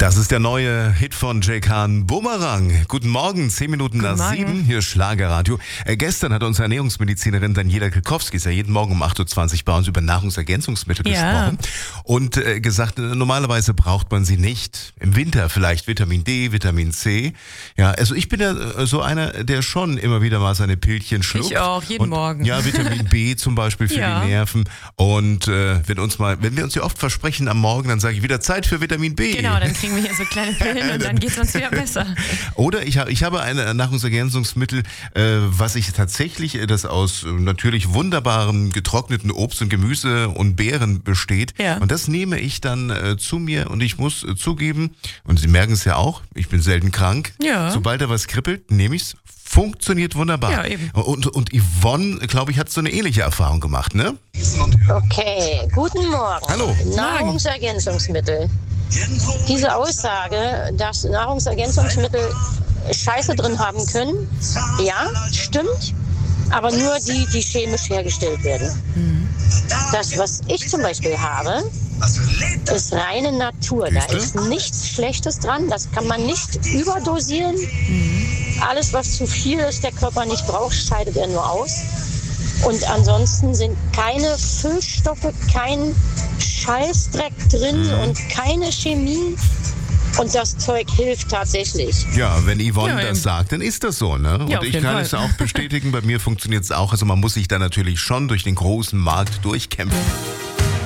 Das ist der neue Hit von Jay Khan, Bumerang. Guten Morgen, 10 Minuten nach 7, hier Schlagerradio. Gestern hat unsere Ernährungsmedizinerin Daniela Kilkowski, ist ja jeden Morgen um 8.20 Uhr bei uns über Nahrungsergänzungsmittel gesprochen und gesagt, normalerweise braucht man sie nicht. Im Winter vielleicht Vitamin D, Vitamin C. Ja, also ich bin ja so einer, der schon immer wieder mal seine Pillchen schluckt. Ich auch, jeden Morgen. Ja, Vitamin B zum Beispiel für die Nerven. Und wenn wir uns ja oft versprechen am Morgen, dann sage ich wieder Zeit für Vitamin B. Genau, dann kriegen wir hier so kleine Pillen und dann geht es uns wieder besser. Oder ich habe ein Nahrungsergänzungsmittel, was ich tatsächlich, das aus natürlich wunderbarem getrockneten Obst und Gemüse und Beeren besteht. Ja. Und das nehme ich dann zu mir und ich muss zugeben, und Sie merken es ja auch, ich bin selten krank. Ja. Sobald da was kribbelt, nehme ich es. Funktioniert wunderbar. Ja, eben. Und Yvonne, glaube ich, hat so eine ähnliche Erfahrung gemacht, ne? Okay, guten Morgen. Hallo. Nahrungsergänzungsmittel. Diese Aussage, dass Nahrungsergänzungsmittel Scheiße drin haben können, ja, stimmt, aber nur die chemisch hergestellt werden. Das, was ich zum Beispiel habe, ist reine Natur. Da ist nichts Schlechtes dran. Das kann man nicht überdosieren. Alles, was zu viel ist, der Körper nicht braucht, scheidet er nur aus. Und ansonsten sind keine Füllstoffe, kein Scheißdreck drin und keine Chemie. Und das Zeug hilft tatsächlich. Ja, wenn Yvonne das sagt, dann ist das so, ne? Ja, und ich kann es auch bestätigen, bei mir funktioniert es auch. Also man muss sich da natürlich schon durch den großen Markt durchkämpfen.